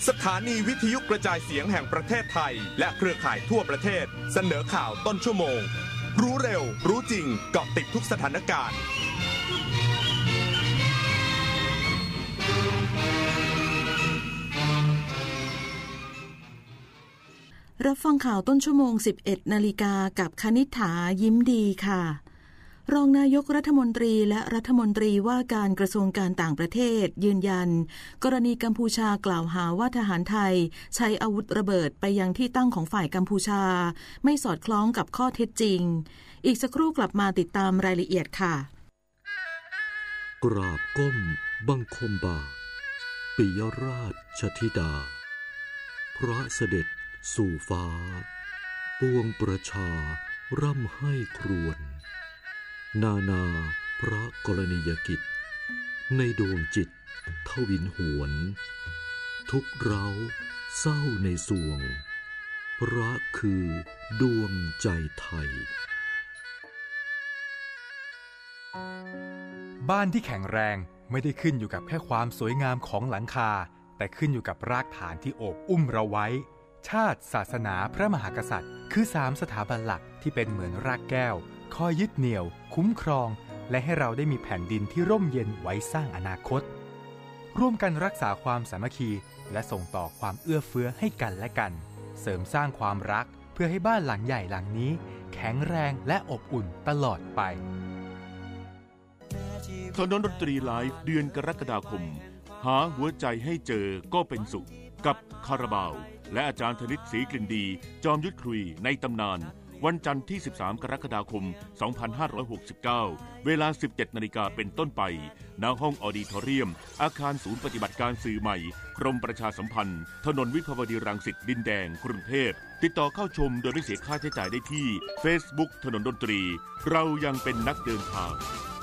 สถานีวิทยุกระจายเสียงแห่งประเทศไทยและเครือข่ายทั่วประเทศเสนอข่าวต้นชั่วโมงรู้เร็วรู้จริงเกาะติดทุกสถานการณ์รับฟังข่าวต้นชั่วโมง 11 นาฬิกากับคณิษฐายิ้มดีค่ะรองนายกรัฐมนตรีและรัฐมนตรีว่าการกระทรวงการต่างประเทศยืนยันกรณีกัมพูชากล่าวหาว่าทหารไทยใช้อาวุธระเบิดไปยังที่ตั้งของฝ่ายกัมพูชาไม่สอดคล้องกับข้อเท็จจริงอีกสักครู่กลับมาติดตามรายละเอียดค่ะกราบก้มบังคมบาทปิยราชธิดาพระเสด็จสู่ฟ้าปวงประชาร่ำให้ครวญนานาพระกรณียกิจในดวงจิตทวินหวนทุกเร้าเศร้าในสวงพระคือดวงใจไทยบ้านที่แข็งแรงไม่ได้ขึ้นอยู่กับแค่ความสวยงามของหลังคาแต่ขึ้นอยู่กับรากฐานที่โอบอุ้มเราไว้ชาติศาสนาพระมหากษัตริย์คือ3สถาบันหลักที่เป็นเหมือนรากแก้วคอยยึดเหนี่ยวคุ้มครองและให้เราได้มีแผ่นดินที่ร่มเย็นไว้สร้างอนาคตร่วมกันรักษาความสามัคคีและส่งต่อความเอื้อเฟื้อให้กันและกันเสริมสร้างความรักเพื่อให้บ้านหลังใหญ่หลังนี้แข็งแรงและอบอุ่นตลอดไปถนนดนตรีไลฟ์เดือนกรกฎาคมหาหัวใจให้เจอก็เป็นสุขกับคาราบาวและอาจารย์ธนิตศรีกลิ่นดีจอมยุทธคุยในตำนานวันจันทร์ที่13กรกฎาคม2569เวลา 17:00 น.เป็นต้นไปณห้องออดิทอเรียมอาคารศูนย์ปฏิบัติการสื่อใหม่กรมประชาสัมพันธ์ถนนวิภาวดีรังสิตดินแดงกรุงเทพติดต่อเข้าชมโดยไม่เสียค่าใช้จ่ายได้ที่ Facebook ถนนดนตรีเรายังเป็นนักเดินทาง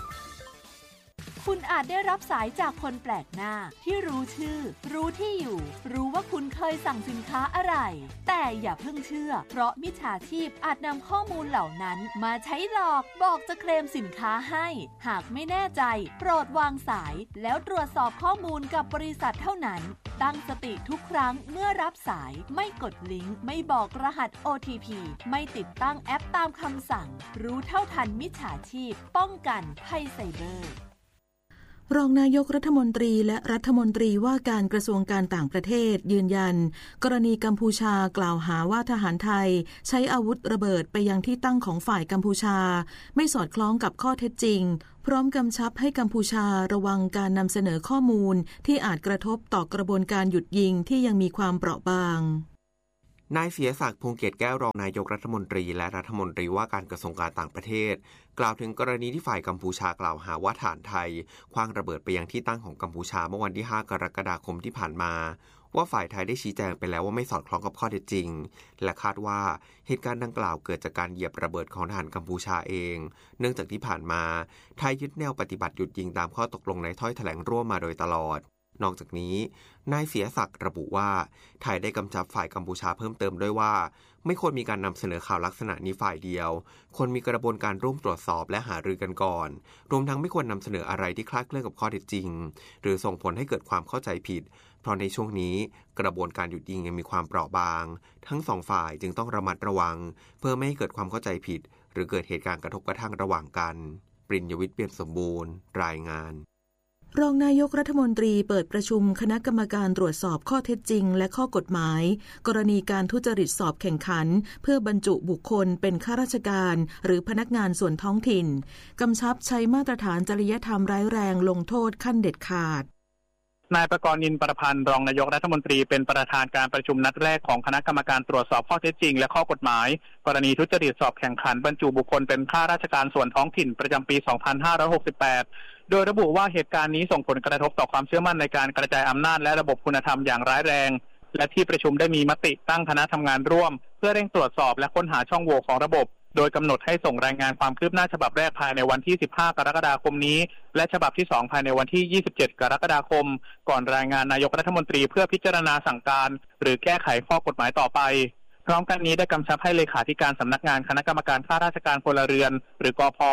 คุณอาจได้รับสายจากคนแปลกหน้าที่รู้ชื่อรู้ที่อยู่รู้ว่าคุณเคยสั่งสินค้าอะไรแต่อย่าเพิ่งเชื่อเพราะมิจฉาชีพอาจนำข้อมูลเหล่านั้นมาใช้หลอกบอกจะเคลมสินค้าให้หากไม่แน่ใจโปรดวางสายแล้วตรวจสอบข้อมูลกับบริษัทเท่านั้นตั้งสติทุกครั้งเมื่อรับสายไม่กดลิงก์ไม่บอกรหัส OTP ไม่ติดตั้งแอปตามคำสั่งรู้เท่าทันมิจฉาชีพป้องกันภัยไซเบอร์รองนายกรัฐมนตรีและรัฐมนตรีว่าการกระทรวงการต่างประเทศยืนยันกรณีกัมพูชากล่าวหาว่าทหารไทยใช้อาวุธระเบิดไปยังที่ตั้งของฝ่ายกัมพูชาไม่สอดคล้องกับข้อเท็จจริงพร้อมกำชับให้กัมพูชาระวังการนำเสนอข้อมูลที่อาจกระทบต่อกระบวนการหยุดยิงที่ยังมีความเปราะบางนายเสียศักดิ์พงษ์เกียรติแก้วรองนายกรัฐมนตรีและรัฐมนตรีว่าการกระทรวงการต่างประเทศกล่าวถึงกรณีที่ฝ่ายกัมพูชากล่าวหาว่าทหารไทยขว้างระเบิดไปยังที่ตั้งของกัมพูชาเมื่อวันที่5กรกฎาคมที่ผ่านมาว่าฝ่ายไทยได้ชี้แจงไปแล้วว่าไม่สอดคล้องกับข้อเท็จจริงและคาดว่าเหตุการณ์ดังกล่าวเกิดจากการเหยียบระเบิดของทหารกัมพูชาเองเนื่องจากที่ผ่านมาไทยยึดแนวปฏิบัติหยุดยิงตามข้อตกลงในถ้อยแถลงร่วมมาโดยตลอดนอกจากนี้นายเสียศักดิ์ระบุว่าไทยได้กำชับฝ่ายกัมพูชาเพิ่มเติมด้วยว่าไม่ควรมีการนำเสนอข่าวลักษณะนี้ฝ่ายเดียวควรมีกระบวนการร่วมตรวจสอบและหารือกันก่อนรวมทั้งไม่ควรนำเสนออะไรที่คลาดเคลื่อนกับข้อเท็จจริงหรือส่งผลให้เกิดความเข้าใจผิดเพราะในช่วงนี้กระบวนการหยุดยิงยังมีความเปราะบางทั้งสองฝ่ายจึงต้องระมัดระวังเพื่อไม่ให้เกิดความเข้าใจผิดหรือเกิดเหตุการณ์กระทบกระทั่งระหว่างกันปริญญวิทย์เปี่ยมสมบูรณ์รายงานรองนายกรัฐมนตรีเปิดประชุมคณะกรรมการตรวจสอบข้อเท็จจริงและข้อกฎหมายกรณีการทุจริตสอบแข่งขันเพื่อบรรจุบุคคลเป็นข้าราชการหรือพนักงานส่วนท้องถิ่นกำชับใช้มาตรฐานจริยธรรมร้ายแรงลงโทษขั้นเด็ดขาดนายประกรณ์ นินประพันธ์รองนายกรัฐมนตรีเป็นประธานการประชุมนัดแรกของคณะกรรมการตรวจสอบข้อเท็จจริงและข้อกฎหมายกรณีทุจริตสอบแข่งขันบรรจุบุคคลเป็นข้าราชการส่วนท้องถิ่นประจำปี 2568 โดยระบุว่าเหตุการณ์นี้ส่งผลกระทบต่อความเชื่อมั่นในการกระจายอำนาจและระบบคุณธรรมอย่างร้ายแรงและที่ประชุมได้มีมติตั้งคณะทำงานร่วมเพื่อเร่งตรวจสอบและค้นหาช่องโหว่ของระบบโดยกำหนดให้ส่งรายงานความคืบหน้าฉบับแรกภายในวันที่15กรกฎาคมนี้และฉบับที่2ภายในวันที่27กรกฎาคมก่อนรายงานนายกรัฐมนตรีเพื่อพิจารณาสั่งการหรือแก้ไขข้อกฎหมายต่อไปพร้อมกันนี้ได้กำชับให้เลขาธิการสำนักงานคณะกรรมการข้าราชการพลเรือนหรือกพ.ป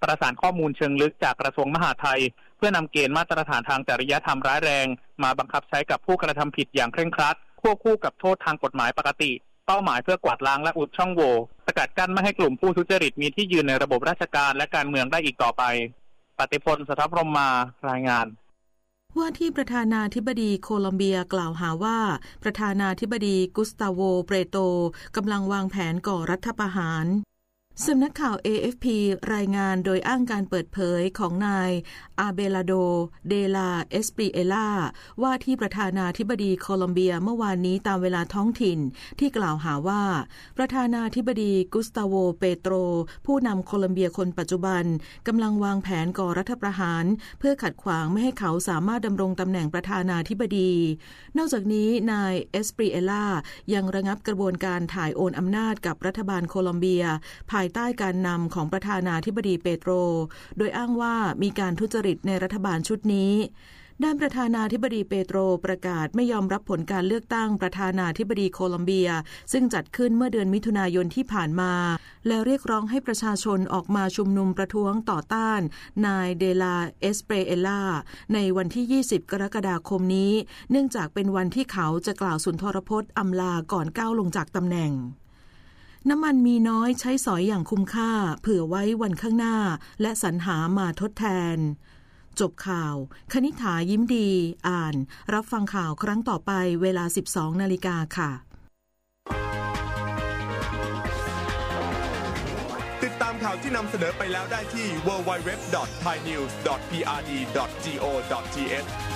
ประสานข้อมูลเชิงลึกจากกระทรวงมหาดไทยเพื่อนำเกณฑ์มาตรฐานทางจริยธรรมร้ายแรงมาบังคับใช้กับผู้กระทำผิดอย่างเคร่งครัดควบคู่กับโทษทางกฎหมายปกติเป้าหมายเพื่อกวาดล้างและอุดช่องโหว่สกัดกั้นไม่ให้กลุ่มผู้ทุจริตมีที่ยืนในระบบราชการและการเมืองได้อีกต่อไปปฏิพล สทัพพรหมมารายงานว่าที่ประธานาธิบดีโคลอมเบียกล่าวหาว่าประธานาธิบดีกุสตาโว เปโตรกำลังวางแผนก่อรัฐประหารสำนักข่าว AFP รายงานโดยอ้างการเปิดเผยของนายอาเบลาโด เดลา เอสปริเอลาว่าที่ประธานาธิบดีโคลอมเบียเมื่อวานนี้ตามเวลาท้องถิ่นที่กล่าวหาว่าประธานาธิบดีกุสตาโว เปโตรผู้นำโคลอมเบียคนปัจจุบันกำลังวางแผนก่อรัฐประหารเพื่อขัดขวางไม่ให้เขาสามารถดำรงตำแหน่งประธานาธิบดีนอกจากนี้นายเอสปริเอลายังระงับกระบวนการถ่ายโอนอำนาจกับรัฐบาลโคลอมเบียภายใต้การนำของประธานาธิบดีเปโตรโดยอ้างว่ามีการทุจริตในรัฐบาลชุดนี้ด้านประธานาธิบดีเปโตรประกาศไม่ยอมรับผลการเลือกตั้งประธานาธิบดีโคลอมเบียซึ่งจัดขึ้นเมื่อเดือนมิถุนายนที่ผ่านมาและเรียกร้องให้ประชาชนออกมาชุมนุมประท้วงต่อต้านนายเดลา เอสเปรเอลาในวันที่20กรกฎาคมนี้เนื่องจากเป็นวันที่เขาจะกล่าวสุนทรพจน์อำลาก่อนก้าวลงจากตำแหน่งน้ำมันมีน้อยใช้สอยอย่างคุ้มค่าเผื่อไว้วันข้างหน้าและสรรหามาทดแทนจบข่าวคณิษฐายิ้มดีอ่านรับฟังข่าวครั้งต่อไปเวลา 12:00 น.ค่ะติดตามข่าวที่นำเสนอไปแล้วได้ที่ www.thainews.prd.go.th